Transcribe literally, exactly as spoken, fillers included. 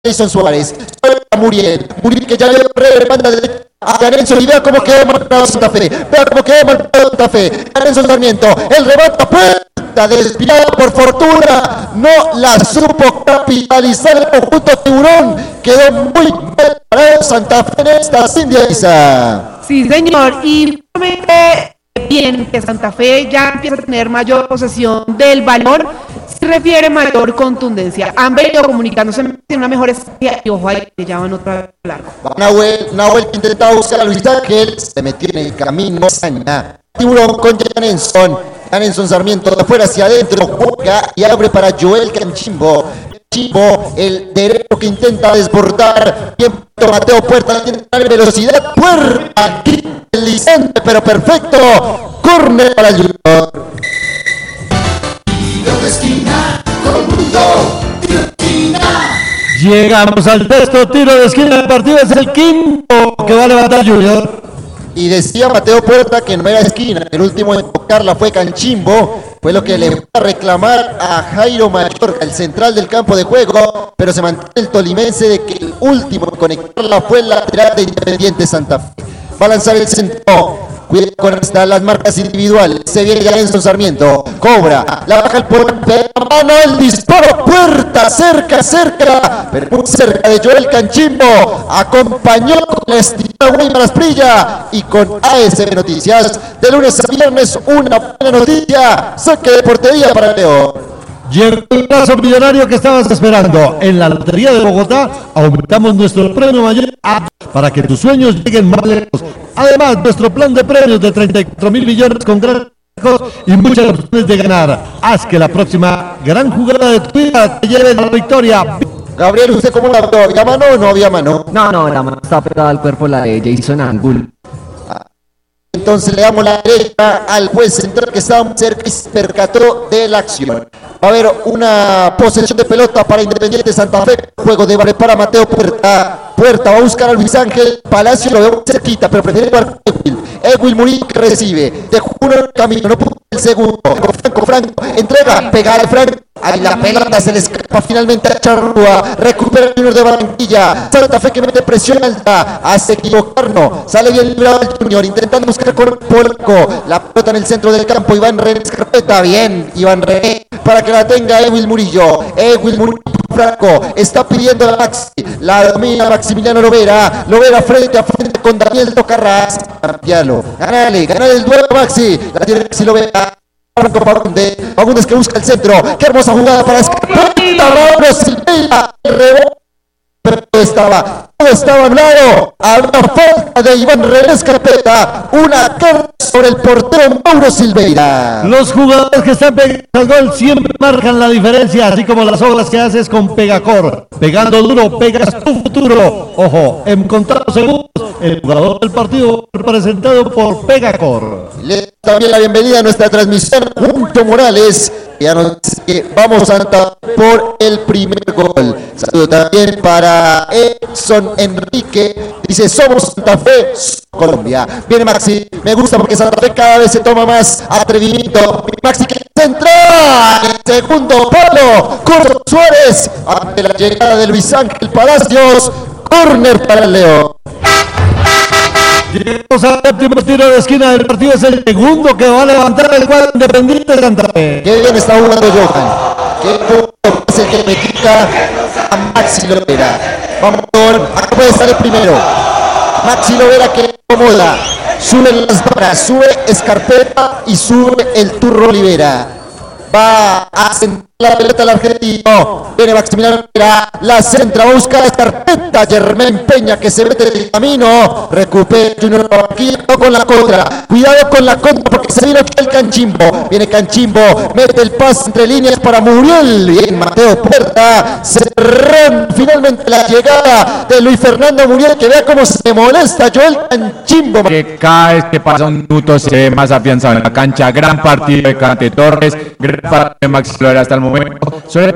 Jason Suárez, a Muriel, Muriel que ya le banda de a Nelson y vea cómo quedó marcado Santa Fe, vea cómo quedó marcado Santa Fe, a Nelson Sarmiento, el rebate puerta desviada por fortuna, no la supo capitalizar el conjunto Tiburón, quedó muy mal parado Santa Fe en esta Cindy Isa. Sí señor, y realmente bien que Santa Fe ya empieza a tener mayor posesión del balón, se refiere mayor contundencia. Han venido comunicándose en una mejor estrategia y ojo ahí que ya van otra vez largo. Nahuel, Nahuel que intentaba buscar a Luis Ángel, se metió en el camino. Tiburón con Janenson, Janenson Sarmiento de afuera hacia adentro, juega y abre para Joel Canchimbo. Chimbo, el derecho que intenta desbordar, bien Mateo Puerta, tiene velocidad, Puerta, deslizante pero perfecto, córner para el Junior. Llegamos al texto, tiro de esquina del partido, es el quinto que va a levantar Junior. Y decía Mateo Puerta que no era esquina, el último en tocarla fue Canchimbo, fue lo que le fue a reclamar a Jairo Mayorga, el central del campo de juego, pero se mantiene el tolimense de que el último en conectarla fue el lateral de Independiente Santa Fe. Va a lanzar el centro. Cuidado con esta, las marcas individuales. Se viene ya Nelson Sarmiento. Cobra. La baja el por mano. El disparo. Puerta. Cerca, cerca. Pero muy cerca de Joel Canchimbo. Acompañó con la estirada Weimar Asprilla. Y con A S B Noticias. De lunes a viernes, una buena noticia. Saque de portería para Leo. Llegó el plazo millonario que estabas esperando. En la Lotería de Bogotá aumentamos nuestro premio mayor para que tus sueños lleguen más lejos. Además, nuestro plan de premios de treinta y cuatro mil millones con grandes y muchas opciones de ganar. Haz que la próxima gran jugada de tu vida te lleve la victoria. Gabriel, ¿usted cómo la vio? ¿Había mano o no había mano? No, no, la mano está pegada al cuerpo, la de Jason Angul. Entonces le damos la derecha al juez central que estaba muy cerca y se percató de la acción. Va a haber una posesión de pelota para Independiente Santa Fe. Juego de Barre para Mateo Puerta. Puerta va a buscar a Luis Ángel Palacio, lo veo cerquita, pero prefiere jugar Edwin. Edwin Murillo que recibe. Dejó uno en el camino, no pudo el segundo. Franco, Franco, entrega, pega al Franco. Ahí la pelota se le escapa finalmente a Charrúa. Recupera el Junior de Barranquilla. Santa Fe que mete presión alta. Hace equivocarnos. Sale bien librado el Junior. Intentando buscar con Polco. La pelota en el centro del campo. Iván René Escarpeta. Bien, Iván René. Para que la tenga Edwin Murillo. Edwin Murillo. Franco está pidiendo a Maxi. La domina Maximiliano Lovera. Lovera frente a frente con Daniel Tocarras. Cambialo. Ganale, ganale el duelo Maxi. La tiene Maxi Lovera. Franco Fagundes, Fagundes que busca el centro, qué hermosa jugada para Escarpeta, Mauro Silveira, el rebote, pero todo estaba, todo estaba hablado, a una falta de Iván René Escarpeta, una carga sobre el portero Mauro Silveira. Los jugadores que están pegando al gol siempre marcan la diferencia, así como las obras que haces con Pegacor, pegando duro, pegas tu futuro, ojo, en contados segundos, el jugador del partido representado por Pegacor. Le también la bienvenida a nuestra transmisión junto Morales. Ya nos dice que vamos Santa por el primer gol. Saludo también para Edson Enrique. Dice, somos Santa Fe, Colombia. Viene Maxi, me gusta porque Santa Fe cada vez se toma más atrevimiento. Maxi que centra. El segundo palo. Curso Suárez. Ante la llegada de Luis Ángel Palacios. Corner para el León. Llegamos al séptimo tiro de esquina del partido, es el segundo que va a levantar el cuadro Independiente de Santa Fe. Qué bien está jugando Johan. Qué bueno es el que me quita a Maxi Lovera. Vamos a ver, acá puede estar el primero. Maxi Lovera que acomoda. Sube las barras, sube Escarpeta y sube el Turro Olivera. Va a centrar la pelota al argentino. Viene Maximiliano Olivera, la centra, va a buscar a Escarpeta. Germán Peña que se mete en el camino. Recupera Junior aquí con la contra. Cuidado con la contra porque se viene el Canchimbo. Viene Canchimbo, mete el pase entre líneas para Muriel. Bien, Mateo Puerta. Cerró finalmente la llegada de Luis Fernando Muriel. Que vea cómo se molesta Joel Canchimbo. Que cada vez que pasa un minuto se ve más afianzado en la cancha. Gran partido de Cante Torres. Gran partido de Maxi Lovera hasta el momento. Sobre